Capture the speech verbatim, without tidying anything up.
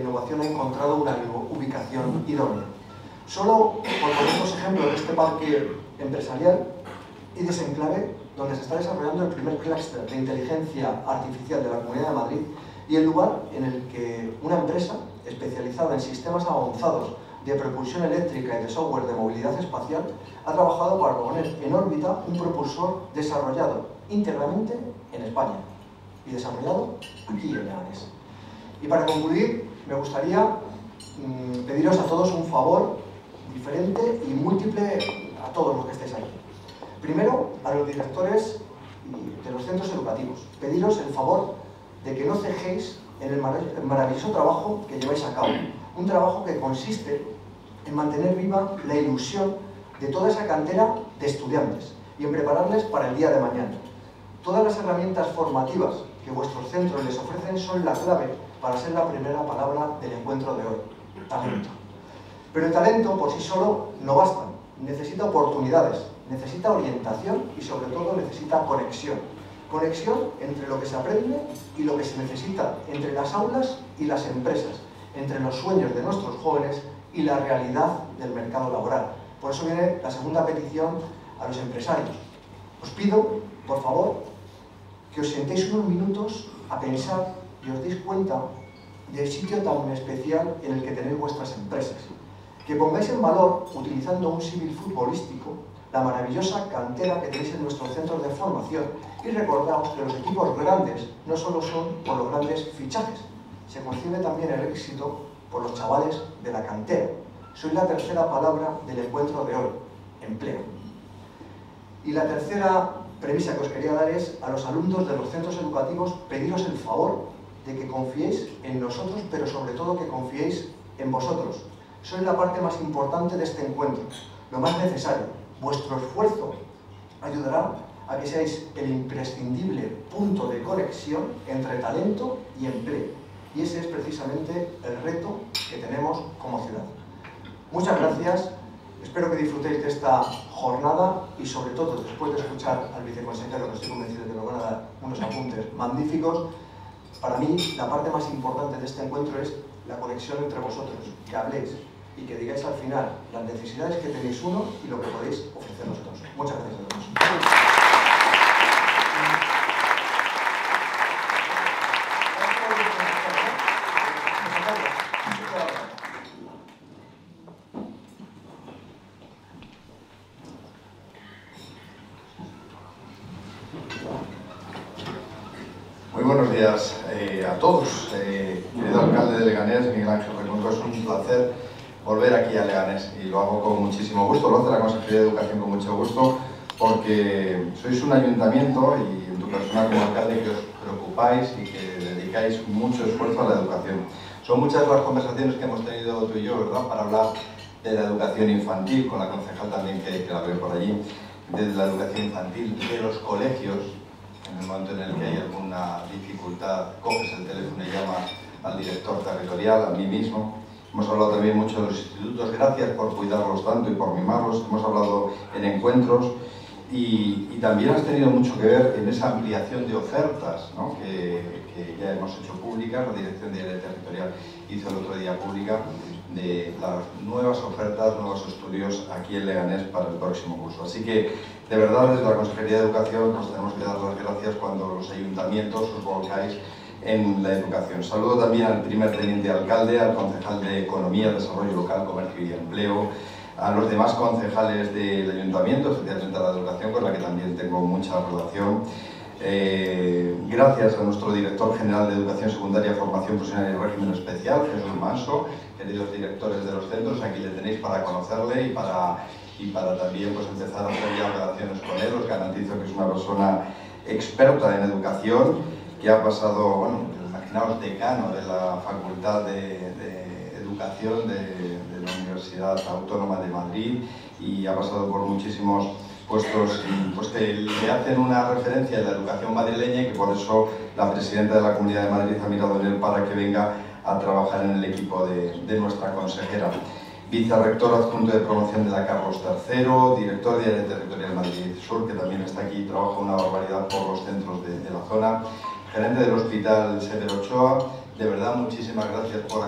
innovación ha encontrado una ubicación idónea. Solo por poner dos ejemplos de este parque empresarial, IDES Enclave, donde se está desarrollando el primer clúster de inteligencia artificial de la Comunidad de Madrid, y el lugar en el que una empresa especializada en sistemas avanzados de propulsión eléctrica y de software de movilidad espacial ha trabajado para poner en órbita un propulsor desarrollado íntegramente en España y desarrollado aquí en Leganés. Y para concluir, me gustaría mmm, pediros a todos un favor diferente y múltiple a todos los que estéis aquí. Primero, a los directores de los centros educativos, pediros el favor de que no cejéis en el maravilloso trabajo que lleváis a cabo. Un trabajo que consiste en mantener viva la ilusión de toda esa cantera de estudiantes y en prepararles para el día de mañana. Todas las herramientas formativas que vuestros centros les ofrecen son la clave para ser la primera palabra del encuentro de hoy: talento. Pero el talento por sí solo no basta, necesita oportunidades, necesita orientación y sobre todo necesita conexión. Conexión entre lo que se aprende y lo que se necesita, entre las aulas y las empresas, entre los sueños de nuestros jóvenes y la realidad del mercado laboral. Por eso viene la segunda petición a los empresarios. Os pido, por favor, que os sentéis unos minutos a pensar y os deis cuenta del sitio tan especial en el que tenéis vuestras empresas. Que pongáis en valor, utilizando un símil futbolístico, la maravillosa cantera que tenéis en nuestros centros de formación y recordaos que los equipos grandes no solo son por los grandes fichajes, se concibe también el éxito por los chavales de la cantera. Soy la tercera palabra del encuentro de hoy: empleo. Y la tercera premisa que os quería dar es a los alumnos de los centros educativos pediros el favor de que confiéis en nosotros, pero sobre todo que confiéis en vosotros. Sois la parte más importante de este encuentro, lo más necesario. Vuestro esfuerzo ayudará a que seáis el imprescindible punto de conexión entre talento y empleo. Y ese es precisamente el reto que tenemos como ciudad. Muchas gracias, espero que disfrutéis de esta jornada y sobre todo, después de escuchar al viceconsejero, que estoy convencido de que nos van a dar unos apuntes magníficos, para mí la parte más importante de este encuentro es la conexión entre vosotros, que habléis y que digáis al final las necesidades que tenéis uno y lo que podéis ofrecernos otros. Muchas gracias a todos. Muy buenos días eh, a todos. Eh, querido alcalde de Leganés, Miguel Ángel Recuenco, es un placer volver aquí a Leganés y lo hago con muchísimo gusto. Lo hace la Consejería de Educación con mucho gusto porque sois un ayuntamiento y en tu persona como alcalde que os preocupáis y que dedicáis mucho esfuerzo a la educación. Son muchas las conversaciones que hemos tenido tú y yo, ¿verdad?, para hablar de la educación infantil, con la concejal también que, que la veo por allí, de la educación infantil, de los colegios. En el momento en el que hay alguna dificultad, coges el teléfono y llamas al director territorial, a mí mismo. Hemos hablado también mucho de los institutos, gracias por cuidarlos tanto y por mimarlos. Hemos hablado en encuentros y, y también has tenido mucho que ver en esa ampliación de ofertas, ¿no?, que, que ya hemos hecho públicas. La Dirección de Territorial hizo el otro día pública de las nuevas ofertas, nuevos estudios aquí en Leganés para el próximo curso. Así que, de verdad, desde la Consejería de Educación nos tenemos que dar las gracias cuando los ayuntamientos os volcáis en la educación. Saludo también al primer teniente alcalde, al concejal de Economía, Desarrollo Local, Comercio y Empleo, a los demás concejales del ayuntamiento, especialmente a la educación, con la que también tengo mucha relación. Eh, gracias a nuestro director general de Educación Secundaria, Formación Profesional y Régimen Especial, Jesús Manso, queridos directores de los centros, aquí le tenéis para conocerle y para, y para también pues, empezar a hacer ya relaciones con él. Os garantizo que es una persona experta en educación, que ha pasado, bueno, imaginaos, decano de la Facultad de, de Educación de, de la Universidad Autónoma de Madrid y ha pasado por muchísimos puestos pues, que le hacen una referencia en la educación madrileña y que por eso la presidenta de la Comunidad de Madrid ha mirado en él para que venga a trabajar en el equipo de, de nuestra consejera. Vicerrector adjunto de promoción de la Carlos tercero, director de Área Territorial Madrid Sur, que también está aquí y trabaja una barbaridad por los centros de, de la zona, gerente del Hospital Severo Ochoa. De verdad, muchísimas gracias por